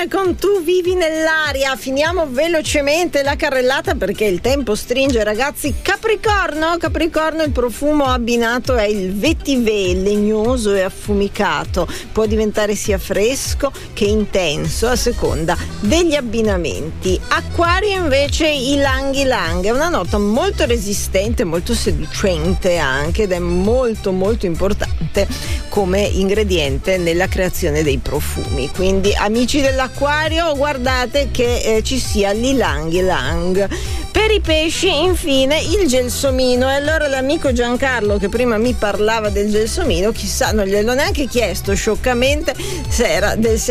Simone con Tu vivi nell'aria. Finiamo velocemente la carrellata perché il tempo stringe, ragazzi. Capricorno, il profumo abbinato è il vetiver, legnoso e affumicato. Può diventare sia fresco che intenso a seconda degli abbinamenti. Acquario invece ylang ylang, è una nota molto resistente, molto seducente anche, ed è molto molto importante come ingrediente nella creazione dei profumi. Quindi amici dell'acquario, guardate che ci sia l'ylang ylang. Per i pesci infine il gelsomino, e allora l'amico Giancarlo che prima mi parlava del gelsomino, chissà, non gliel'ho neanche chiesto scioccamente se era del